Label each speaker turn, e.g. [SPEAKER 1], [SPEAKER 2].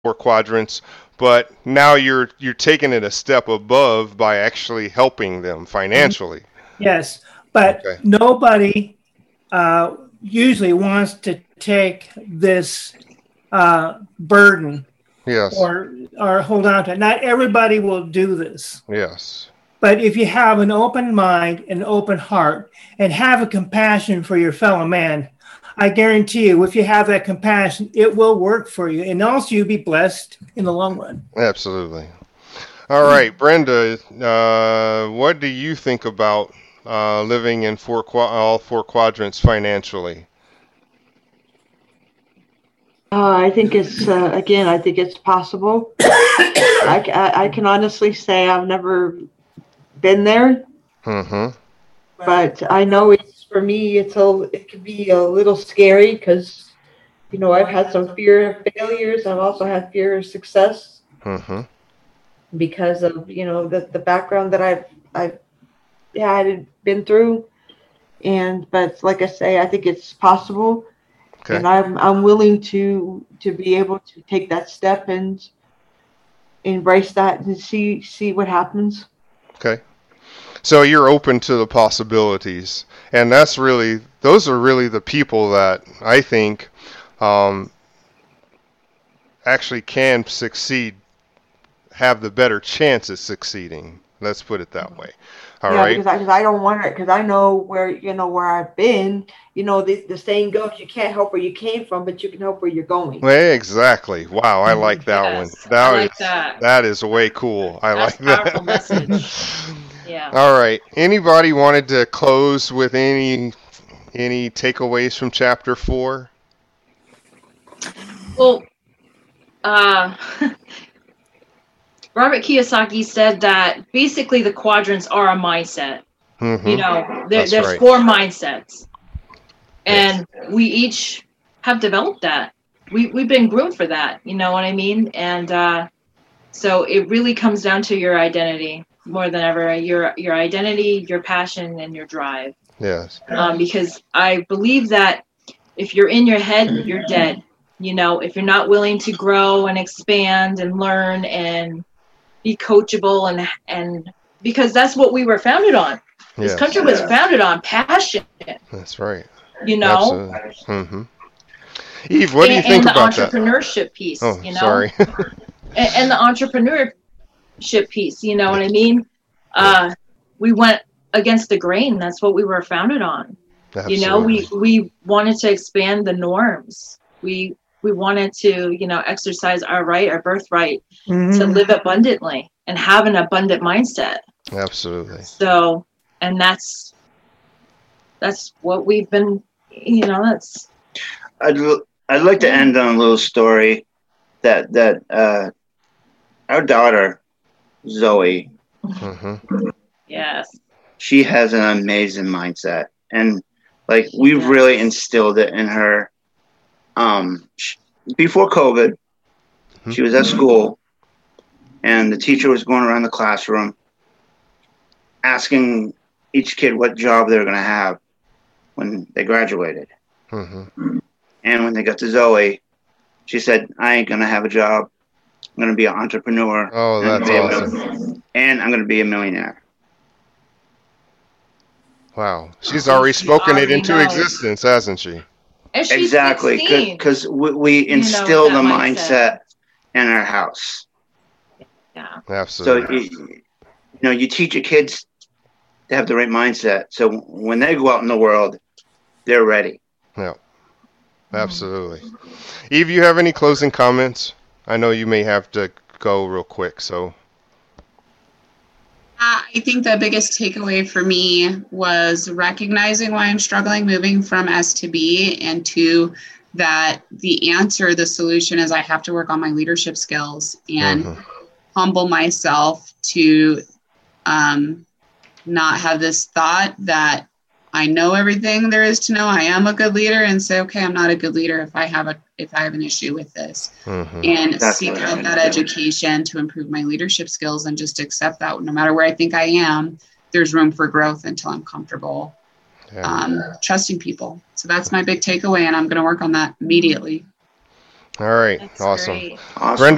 [SPEAKER 1] four quadrants, but now you're taking it a step above by actually helping them financially.
[SPEAKER 2] Yes, but
[SPEAKER 1] Okay.
[SPEAKER 2] nobody usually wants to take this burden
[SPEAKER 1] Yes.
[SPEAKER 2] or hold on to it. Not everybody will do this.
[SPEAKER 1] Yes.
[SPEAKER 2] But if you have an open mind, an open heart, and have a compassion for your fellow man, I guarantee you, if you have that compassion, it will work for you. And also you'll be blessed in the long run.
[SPEAKER 1] Absolutely. All right, Brenda, what do you think about living in all four quadrants financially?
[SPEAKER 3] I think it's again. I think it's possible. I can honestly say I've never been there,
[SPEAKER 1] Mm-hmm.
[SPEAKER 3] but I know it's for me. It can be a little scary because I've had some fear of failures. I've also had fear of success
[SPEAKER 1] Mm-hmm.
[SPEAKER 3] because of the background that I've had been through. But like I say, I think it's possible.
[SPEAKER 1] Okay.
[SPEAKER 3] And I'm willing to be able to take that step and embrace that and see what happens.
[SPEAKER 1] Okay. So you're open to the possibilities, and those are really the people that I think actually can succeed, have the better chance at succeeding. Let's put it that way. All right.
[SPEAKER 3] Because I don't want it, because I know where I've been. The saying goes, you can't help where you came from, but you can help where you're going.
[SPEAKER 1] Well, exactly. Wow, I like that one. That is way cool.
[SPEAKER 4] That's
[SPEAKER 1] like that.
[SPEAKER 4] Powerful message. Yeah.
[SPEAKER 1] All right. Anybody wanted to close with any takeaways from chapter 4?
[SPEAKER 4] Well, Robert Kiyosaki said that basically the quadrants are a mindset.
[SPEAKER 1] Mm-hmm.
[SPEAKER 4] There's
[SPEAKER 1] right.
[SPEAKER 4] 4 mindsets, and we each have developed that. We've been groomed for that. You know what I mean? And so it really comes down to your identity more than ever. Your identity, your passion, and your drive.
[SPEAKER 1] Yes.
[SPEAKER 4] Because I believe that if you're in your head, you're dead. If you're not willing to grow and expand and learn and be coachable and because that's what we were founded on. This country was founded on passion.
[SPEAKER 1] That's right.
[SPEAKER 4] Absolutely.
[SPEAKER 1] Mm-hmm. Eve, what do you think about that?
[SPEAKER 4] And the entrepreneurship piece.
[SPEAKER 1] Oh, sorry.
[SPEAKER 4] and the entrepreneurship piece. You know what I mean? We went against the grain. That's what we were founded on.
[SPEAKER 1] Absolutely.
[SPEAKER 4] We wanted to expand the norms. We wanted to, exercise our birthright to live abundantly and have an abundant mindset.
[SPEAKER 1] Absolutely.
[SPEAKER 4] So, and that's what we've been, that's.
[SPEAKER 5] I'd like to end on a little story that our daughter, Zoe.
[SPEAKER 1] Mm-hmm.
[SPEAKER 4] Yes.
[SPEAKER 5] She has an amazing mindset, and we've really instilled it in her. Before COVID, she was at school, and the teacher was going around the classroom asking each kid what job they were going to have when they graduated.
[SPEAKER 1] Mm-hmm.
[SPEAKER 5] And when they got to Zoe, she said, I ain't going to have a job. I'm going to be an entrepreneur.
[SPEAKER 1] Oh, that's awesome.
[SPEAKER 5] And I'm going to be a millionaire.
[SPEAKER 1] Wow. She's already spoken it into existence, hasn't she?
[SPEAKER 5] Exactly, because we instill the mindset in our house.
[SPEAKER 4] Yeah,
[SPEAKER 1] absolutely.
[SPEAKER 5] So you teach your kids to have the right mindset, so when they go out in the world, they're ready.
[SPEAKER 1] Yeah, absolutely. Eve, you have any closing comments? I know you may have to go real quick, so.
[SPEAKER 6] I think the biggest takeaway for me was recognizing why I'm struggling, moving from S to B, and to that the solution is I have to work on my leadership skills and humble myself to not have this thought that I know everything there is to know. I am a good leader, and say, okay, I'm not a good leader if I have an issue with this, and seek out that education to improve my leadership skills, and just accept that no matter where I think I am, there's room for growth until I'm comfortable trusting people. So that's my big takeaway, and I'm going to work on that immediately.
[SPEAKER 1] All right.
[SPEAKER 4] That's
[SPEAKER 1] awesome.
[SPEAKER 4] Great.
[SPEAKER 5] Awesome.
[SPEAKER 1] Brenda,